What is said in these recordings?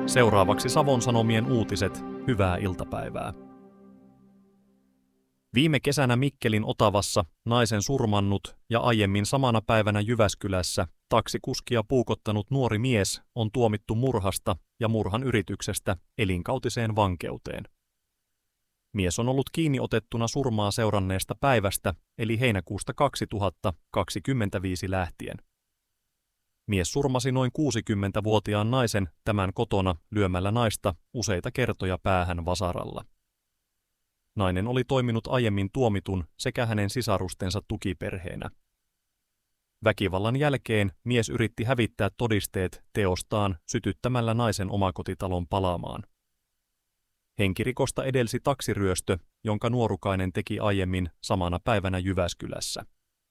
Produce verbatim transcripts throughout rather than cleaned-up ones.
Seuraavaksi Savon Sanomien uutiset. Hyvää iltapäivää. Viime kesänä Mikkelin Otavassa naisen surmannut ja aiemmin samana päivänä Jyväskylässä taksikuskia puukottanut nuori mies on tuomittu murhasta ja murhan yrityksestä elinkautiseen vankeuteen. Mies on ollut kiinni otettuna surmaa seuranneesta päivästä eli heinäkuusta kaksituhattakaksikymmentäviisi lähtien. Mies surmasi noin kuusikymmentävuotiaan naisen tämän kotona lyömällä naista useita kertoja päähän vasaralla. Nainen oli toiminut aiemmin tuomitun sekä hänen sisarustensa tukiperheenä. Väkivallan jälkeen mies yritti hävittää todisteet teostaan sytyttämällä naisen omakotitalon palaamaan. Henkirikosta edelsi taksiryöstö, jonka nuorukainen teki aiemmin samana päivänä Jyväskylässä.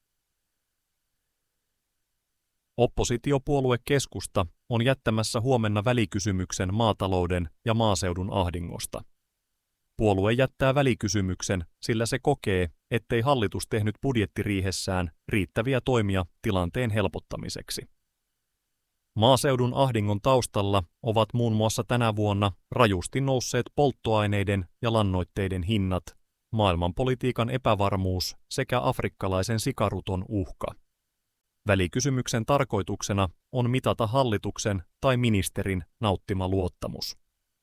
Oppositiopuolue Keskusta on jättämässä huomenna välikysymyksen maatalouden ja maaseudun ahdingosta. Puolue jättää välikysymyksen, sillä se kokee, ettei hallitus tehnyt budjettiriihessään riittäviä toimia tilanteen helpottamiseksi. Maaseudun ahdingon taustalla ovat muun muassa tänä vuonna rajusti nousseet polttoaineiden ja lannoitteiden hinnat, maailmanpolitiikan epävarmuus sekä afrikkalaisen sikaruton uhka. Välikysymyksen tarkoituksena on mitata hallituksen tai ministerin nauttima luottamus.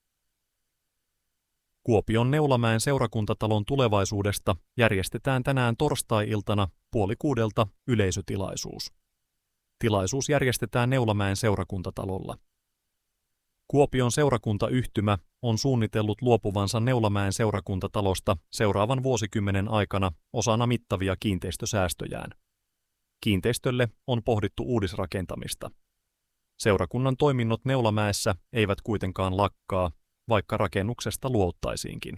Kuopion Neulamäen seurakuntatalon tulevaisuudesta järjestetään tänään torstai-iltana puoli kuudelta yleisötilaisuus. Tilaisuus järjestetään Neulamäen seurakuntatalolla. Kuopion seurakuntayhtymä on suunnitellut luopuvansa Neulamäen seurakuntatalosta seuraavan vuosikymmenen aikana osana mittavia kiinteistösäästöjään. Kiinteistölle on pohdittu uudisrakentamista. Seurakunnan toiminnot Neulamäessä eivät kuitenkaan lakkaa, vaikka rakennuksesta luovuttaisiinkin.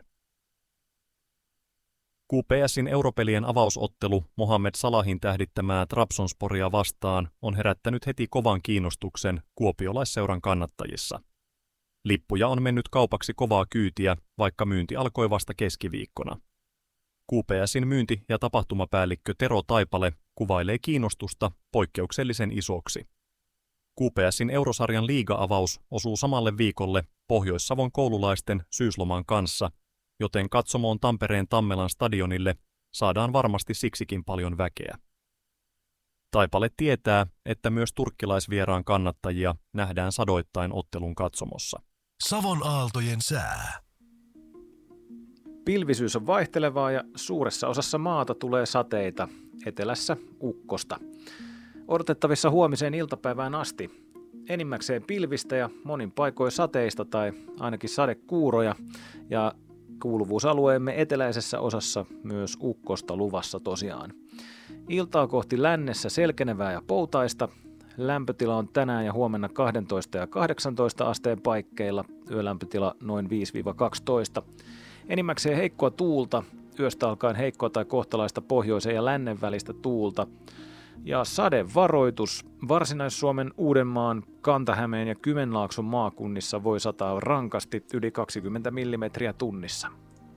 Q P S:in europelien avausottelu Mohamed Salahin tähdittämää Trabzonsporia vastaan on herättänyt heti kovan kiinnostuksen kuopiolaisseuran kannattajissa. Lippuja on mennyt kaupaksi kovaa kyytiä, vaikka myynti alkoi vasta keskiviikkona. Q P S:in myynti- ja tapahtumapäällikkö Tero Taipale kuvailee kiinnostusta poikkeuksellisen isoksi. Q P S:in eurosarjan liiga-avaus osuu samalle viikolle Pohjois-Savon koululaisten syysloman kanssa, joten katsomoon Tampereen Tammelan stadionille saadaan varmasti siksikin paljon väkeä. Taipale tietää, että myös turkkilaisvieraan kannattajia nähdään sadoittain ottelun katsomossa. Savon aaltojen sää. Pilvisyys on vaihtelevaa ja suuressa osassa maata tulee sateita, etelässä ukkosta. Odotettavissa huomiseen iltapäivään asti. Enimmäkseen pilvistä ja monin paikoin sateista tai ainakin sadekuuroja ja kuuluvuusalueemme eteläisessä osassa myös ukkosta luvassa tosiaan. Iltaa kohti lännessä selkenevää ja poutaista. Lämpötila on tänään ja huomenna kaksitoista ja kahdeksantoista asteen paikkeilla, yölämpötila noin viisi kaksitoista. Enimmäkseen heikkoa tuulta, yöstä alkaen heikkoa tai kohtalaista pohjoisen ja lännen välistä tuulta. Ja sadevaroitus. Varsinais-Suomen, Uudenmaan, Kanta-Hämeen ja Kymenlaakson maakunnissa voi sataa rankasti yli kaksikymmentä millimetriä tunnissa.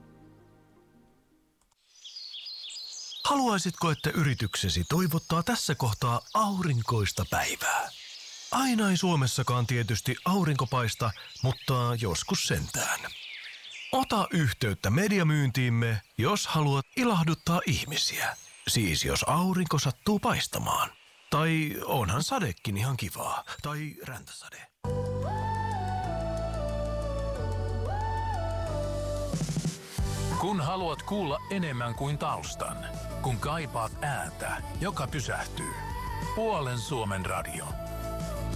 Haluaisitko, että yrityksesi toivottaa tässä kohtaa aurinkoista päivää? Aina ei Suomessakaan tietysti aurinko paista, mutta joskus sentään. Ota yhteyttä mediamyyntiimme, jos haluat ilahduttaa ihmisiä. Siis jos aurinko sattuu paistamaan. Tai onhan sadekin ihan kivaa. Tai räntäsade. Kun haluat kuulla enemmän kuin taustan. Kun kaipaat ääntä, joka pysähtyy. Puolen Suomen radio.